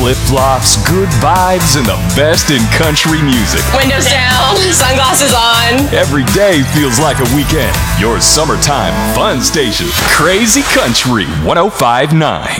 Flip-flops, good vibes, and the best in country music. Windows down, sunglasses on. Every day feels like a weekend. Your summertime fun station, Crazy Country 105.9.